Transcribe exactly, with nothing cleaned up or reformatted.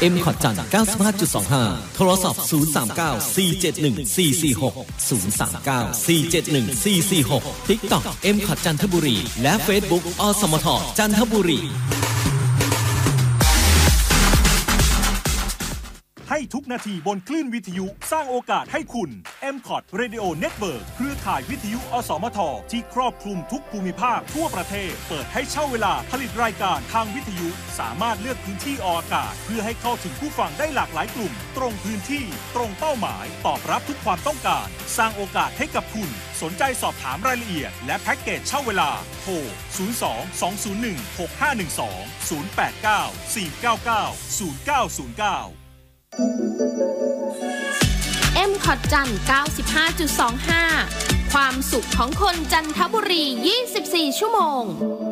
เอ็ม คอท จันทร์ เก้าสิบห้าจุดสองห้า โทรศัพท์ ศูนย์ สาม เก้า สี่ เจ็ด หนึ่ง สี่ สี่ หก ศูนย์ สาม เก้า สี่ เจ็ด หนึ่ง สี่ สี่ หก TikTok เอ็ม คอท จันทบุรีและ Facebook อสมทจันทบุรีให้ทุกนาทีบนคลื่นวิทยุสร้างโอกาสให้คุณ เอ็ม คอท Radio Network เครือข่ายวิทยุอสมทที่ครอบคลุมทุกภูมิภาคทั่วประเทศเปิดให้เช่าเวลาผลิตรายการทางวิทยุสามารถเลือกพื้นที่ออกอากาศเพื่อให้เข้าถึงผู้ฟังได้หลากหลายกลุ่มตรงพื้นที่ตรงเป้าหมายตอบรับทุกความต้องการสร้างโอกาสให้กับคุณสนใจสอบถามรายละเอียดและแพ็กเกจเช่าเวลาโทร ศูนย์ สอง สอง ศูนย์ หนึ่ง หก ห้า หนึ่ง สอง ศูนย์ แปด เก้า สี่ เก้า เก้า ศูนย์ เก้า ศูนย์ เก้าเอ็ม คอท จันทร์ เก้าสิบห้าจุดสองห้า ความสุขของคนจันทบุรียี่สิบสี่ชั่วโมง